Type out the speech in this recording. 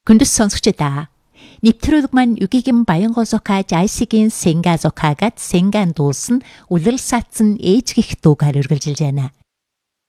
Хүндэс сонсогчдаа нэвтрүүлэг маань Югигийн Баянгоо зохиож Айсигийн Сенга зохиагаад Сенган дуулсан Улирал саацсан ээж гих дуугаар үргэлжилж байна.